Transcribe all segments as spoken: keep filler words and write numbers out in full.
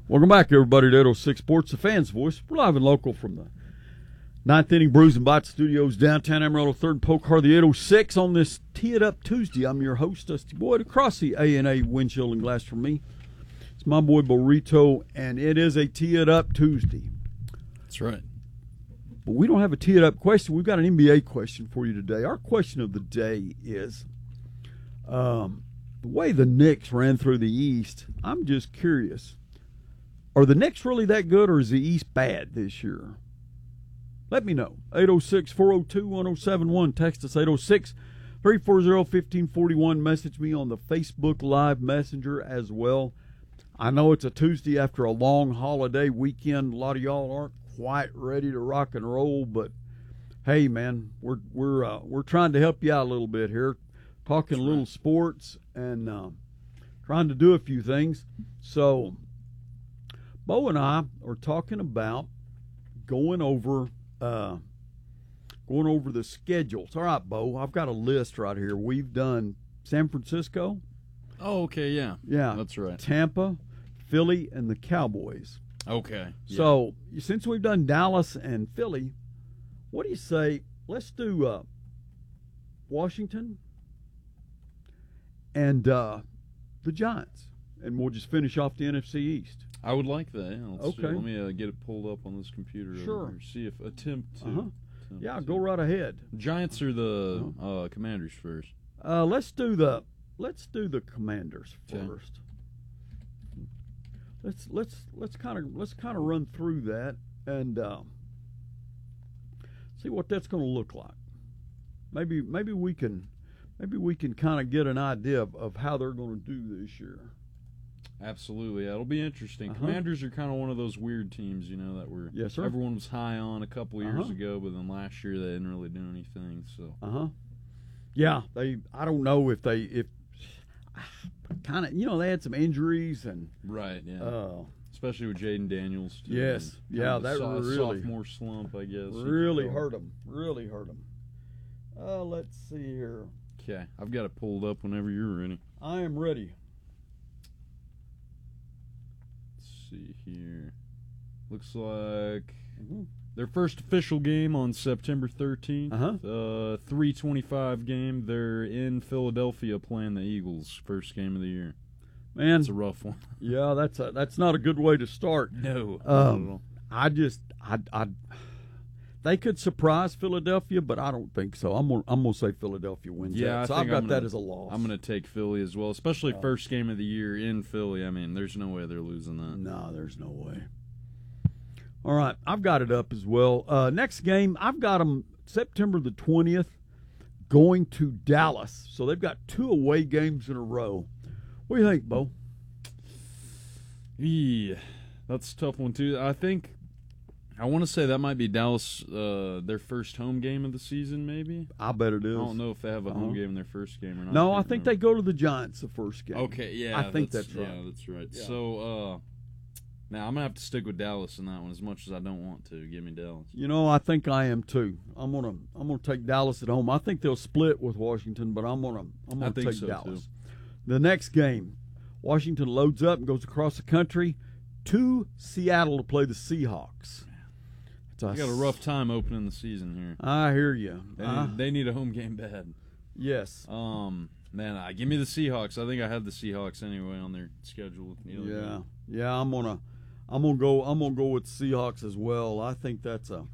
Welcome back, everybody, to eight oh six Sports, the fans' voice. We're live and local from the ninth Inning Brews and Bites Studios, downtown Amarillo, third and Polk Heart, the eight oh six on this Tee It Up Tuesday. I'm your host, Dusty Boyd. Across the A and A windshield and glass from me, it's my boy Burrito, and it is a Tee It Up Tuesday. That's right. But we don't have a Tee It Up question. We've got an N B A question for you today. Our question of the day is, um, the way the Knicks ran through the East, I'm just curious. Are the Knicks really that good, or is the East bad this year? Let me know. eight oh six, four oh two, one oh seven one. Text us eight oh six, three four zero, one five four one. Message me on the Facebook Live Messenger as well. I know it's a Tuesday after a long holiday weekend. A lot of y'all aren't quite ready to rock and roll, but hey, man, we're we're uh, we're trying to help you out a little bit here, talking That's a little right. sports and uh, trying to do a few things. So Bo and I are talking about going over uh, going over the schedules. All right, Bo, I've got a list right here. We've done San Francisco. Oh, okay, yeah. Yeah. That's right. Tampa, Philly, and the Cowboys. Okay. Yeah. So since we've done Dallas and Philly, what do you say? Let's do uh, Washington and uh, the Giants, and we'll just finish off the N F C East. I would like that. Yeah, let's Okay. see. Let me uh, get it pulled up on this computer. Sure. Over here. See if attempt to. Uh-huh. attempt Yeah, to. go right ahead. Giants or the uh, Commanders first. Uh, let's do the let's do the Commanders Okay. first. Let's let's let's kind of let's kind of run through that and uh, see what that's going to look like. Maybe maybe we can maybe we can kind of get an idea of, of how they're going to do this year. Absolutely, yeah, it'll be interesting. Uh-huh. Commanders are kind of one of those weird teams, you know, that were Yes, sir. everyone was high on a couple years Uh-huh. ago, but then last year they didn't really do anything. So Uh huh. Yeah, they. I don't know if they if kind of you know they had some injuries and right, yeah, uh, especially with Jaden Daniels. Too, Yes. and kind Yeah, of the that so- really- sophomore slump, I guess. you could really call it. hurt them. Really hurt them. Uh, let's see here. Okay, I've got it pulled up whenever you're ready. I am ready. Let's see here. Looks like Mm-hmm. their first official game on September thirteenth. Uh-huh. Uh, three twenty-five game. They're in Philadelphia playing the Eagles. First game of the year. Man, It's a rough one. yeah, that's a, that's not a good way to start. No. Um, I just, I, I, they could surprise Philadelphia, but I don't think so. I'm gonna, I'm gonna say Philadelphia wins Yeah, that. I So think I've got I'm that gonna- as a loss. I'm going to take Philly as well, especially Oh. first game of the year in Philly. I mean, there's no way they're losing that. No, there's no way. All right, I've got it up as well. Uh, next game, I've got them September the twentieth, going to Dallas. So they've got two away games in a row. What do you think, Bo? Yeah, that's a tough one too. I think I want to say that might be Dallas, uh, their first home game of the season. Maybe I bet it is. I don't know if they have a home Uh-huh. game in their first game or not. No, I can't think remember. they go to the Giants the first game. Okay, yeah, I think that's right. Yeah, that's right. Yeah. So, uh, now I'm gonna have to stick with Dallas in that one as much as I don't want to. Give me Dallas. You know, I think I am too. I'm gonna I'm gonna take Dallas at home. I think they'll split with Washington, but I'm gonna I'm I gonna think take so, Dallas. too. The next game, Washington loads up and goes across the country to Seattle to play the Seahawks. It's I got a rough time opening the season here. I hear you. They, Uh, need, they need a home game bad. yes. Um, man, I, give me the Seahawks. I think I had the Seahawks anyway on their schedule. The other Yeah. game. Yeah. I'm gonna I'm gonna go I'm gonna go with Seahawks as well. I think that's a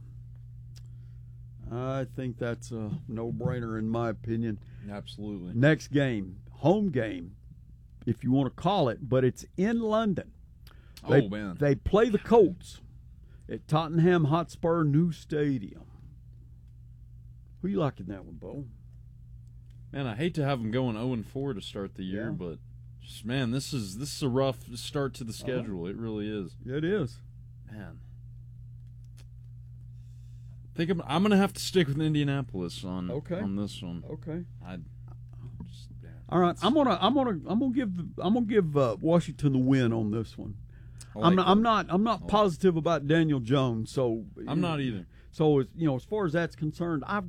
I think that's a no brainer in my opinion. Absolutely. Next game, home game, if you want to call it, but it's in London. They, oh man, They play the Colts at Tottenham Hotspur New Stadium. Who you like in that one, Bo? man, I hate to have them going zero and four to start the year, Yeah. but just man, this is this is a rough start to the schedule. It really is. It is. Man, I think I'm, I'm gonna have to stick with Indianapolis on Okay. on this one. Okay. I just, yeah, All right. it's- I'm gonna I'm gonna I'm gonna give I'm gonna give uh, Washington the win on this one. I I'm like not, that. I'm not I'm not like positive about Daniel Jones. So I'm not either. So as, you know, as far as that's concerned, I've